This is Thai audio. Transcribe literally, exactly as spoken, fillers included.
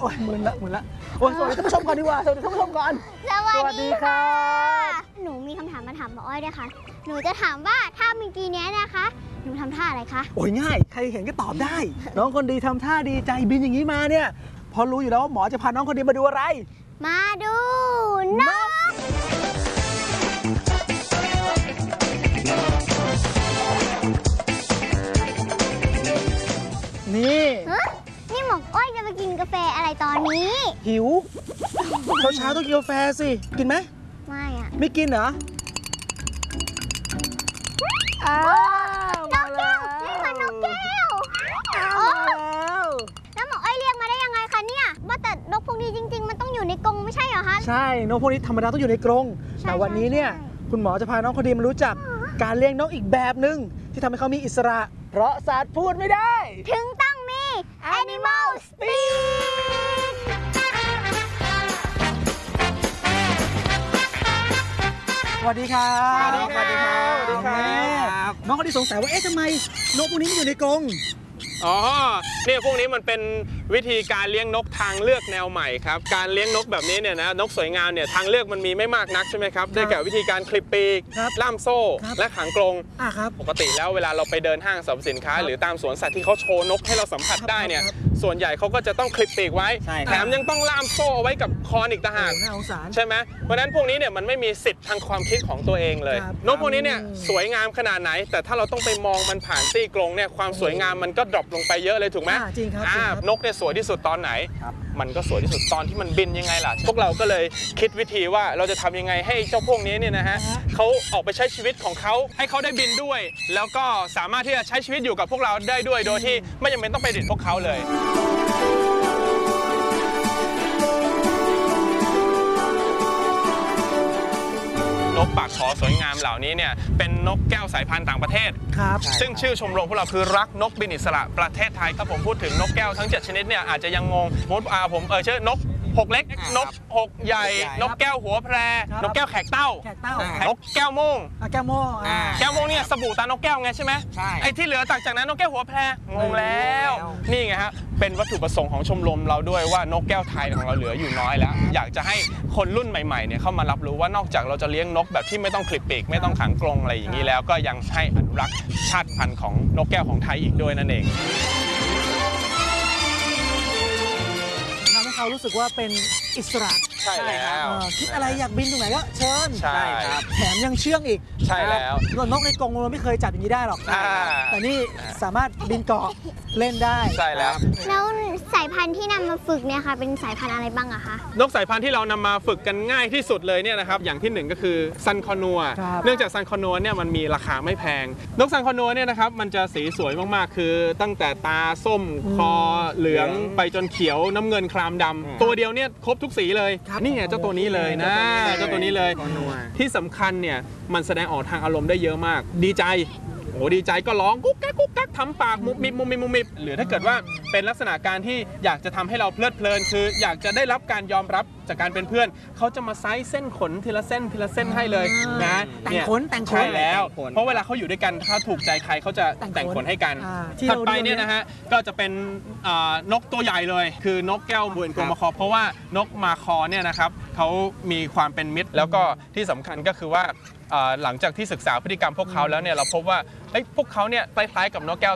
อ้ยหมื่นละหมื่นละโอ้ยสวัสดีท่านผู้ชมก่อนดีกว่าสวัสดีท่านผู้ชมก่อนสวัสดีค่ะหนูมีคำถามมาถามหมออ้อยด้วยค่ะหนูจะถามว่าถ้าเมื่อกี้นี้นะคะหนูทำท่าอะไรคะโอ้ยง่ายใครเห็นก็ตอบได้น้องคนดีทำท่าดีใจบินอย่างนี้มาเนี่ยพอรู้อยู่แล้วว่าหมอจะพาน้องคนดีมาดูอะไรมาดูนกนี่นี่หมออ้อยจะไปกินกาแฟอะไรตอนนี้หิวเช้าเช้าต้องกินกาแฟสิกินไหมไม่อะไม่กินเหรออ้าวนกแก้วนี่มันนกแก้วอ้าวมาแล้วแล้วหมออ้อยเรียกมาได้ยังไงคะเนี่ยว่าแต่นกพวกนี้จริงๆมันต้องอยู่ในกรงไม่ใช่เหรอคะใช่นกพวกนี้ธรรมดาต้องอยู่ในกรงแต่วันนี้เนี่ยคุณหมอจะพาน้องคนดีมารู้จักการเลี้ยงนกอีกแบบหนึ่งที่ทำให้เขามีอิสระเพราะสัตว์พูดไม่ได้ถึงต้องมี Animal Speak สวัสดีครับสวัสดีครับสวัสดีครับน้องคนดีสงสัยว่าเอ๊ะทำไมนกพวกนี้มันอยู่ในกรงอ๋อเนี่ยพวกนี้มันเป็นวิธีการเลี้ยงนกทางเลือกแนวใหม่ครับการเลี้ยงนกแบบนี้เนี่ยนะนกสวยงามเนี่ยทางเลือกมันมีไม่มากนักใช่ไหมครับได้แก่วิธีการคลิปปีกล่ามโซ่และขังกรงปกติแล้วเวลาเราไปเดินห้างสรรพสินค้าหรือตามสวนสัตว์ที่เขาโชว์นกให้เราสัมผัสได้เนี่ยส่วนใหญ่เขาก็จะต้องคลิปปีกไว้แถมยังต้องล่ามโซ่เอาไว้กับคออีกต่างหากใช่ไหมเพราะนั้นพวกนี้เนี่ยมันไม่มีสิทธิ์ทางความคิดของตัวเองเลยนกพวกนี้เนี่ยสวยงามขนาดไหนแต่ถ้าเราต้องไปมองมันผ่านซี่กรงเนี่ยความสวยงามมันก็ดรอปลงไปเยอะเลยถูกไหมจริงครับนกเนี่ยสวยที่สุดตอนไหนมันก็สวยที่สุดตอนที่มันบินยังไงล่ะพวกเราก็เลยคิดวิธีว่าเราจะทำยังไงให้เจ้าพวกนี้เนี่ยนะฮะเขาออกไปใช้ชีวิตของเขาให้เขาได้บินด้วยแล้วก็สามารถที่จะใช้ชีวิตอยู่กับพวกเราได้ด้วยโดยที่ไม่จำเป็นต้องไปดิดพวกเขาเลยนกปากขอสวยงามเหล่านี้เนี่ยเป็นนกแก้วสายพันธุ์ต่างประเทศครับซึ่งชื่อชมรมพวกเราคือรักนกบินอิสระประเทศไทยถ้าผมพูดถึงนกแก้วทั้งเจ็ดชนิดเนี่ยอาจจะยังงงมดอาผมเออชื่อนกหกเล็กนกหกใหญ่นกแก้วหัวแพรนกแก้วแขกเต้านกแก้วโม่งแก้วโม่งแก้วโม่งเนี่ยสบู่ตานกแก้วไงใช่ไหมใช่ไอ้ที่เหลือจากจากนั้นนกแก้วหัวแพรงงแล้วนี่ไงฮะเป็นวัตถุประสงค์ของชมรมเราด้วยว่านกแก้วไทยของเราเหลืออยู่น้อยแล้วอยากจะให้คนรุ่นใหม่ๆเนี่ยเข้ามารับรู้ว่านอกจากเราจะเลี้ยงนกแบบที่ไม่ต้องคลิปปีกไม่ต้องขังกรงอะไรอย่างนี้แล้วก็ยังให้อนุรักษ์ชาติพันธุ์ของนกแก้วของไทยอีกด้วยนั่นเองทำให้เขารู้สึกว่าเป็นอิสระใช่แล้วคิดอะไรอยากบินตรงไหนก็เชิญใช่ครับแถมยังเชื่องอีกใช่แล้วนกในกรงเราไม่เคยจับอย่างนี้ได้หรอกแต่นี่สามารถบินเกาะเล่นได้ใช่แล้วแล้วสายพันธุ์ที่นำมาฝึกเนี่ยค่ะเป็นสายพันธุ์อะไรบ้างอะคะนกสายพันธุ์ที่เรานำมาฝึกกันง่ายที่สุดเลยเนี่ยนะครับอย่างที่หนึ่งก็คือซันคอนัวเนื่องจากซันคอนัวเนี่ยมันมีราคาไม่แพงนกซันคอนัวเนี่ยนะครับมันจะสีสวยมากๆคือตั้งแต่ตาส้มคอเหลืองไปจนเขียวน้ำเงินครามดำตัวเดียวเนี่ยครบทุกสีเลยนี่ไงเจ้าตัวนี้เลยนะเจ้าตัวนี้เลยที่สำคัญเนี่ยมันแสดงออกทางอารมณ์ได้เยอะมากดีใจโอ้ดีใจก็ร้องกุ๊กกักกุ๊กกักทำปากมุบมิบมุบมิบมุบมิบหรือถ้าเกิดว่าเป็นลักษณะการที่อยากจะทำให้เราเพลิดเพลินคืออยากจะได้รับการยอมรับจากการเป็นเพื่อนเขาจะมาไซส์เส้นขนทีละเส้นทีละเส้นให้เลยนะแต่งขนแต่งขนใช่แล้วเพราะเวลาเขาอยู่ด้วยกันถ้าถูกใจใครเขาจะแต่งขนให้กันถัดไปเนี่ยนะฮะก็จะเป็นนกตัวใหญ่เลยคือนกแก้วบวนกรมคอเพราะว่านกมาคอเนี่ยนะครับเขามีความเป็นมิตรแล้วก็ที่สำคัญก็คือว่าหลังจากที่ศึกษาพฤติกรรมพวกเขาแล้วเนี่ยเราพบว่าพวกเขาเนี่ยคล้ายๆกับนกแก้ว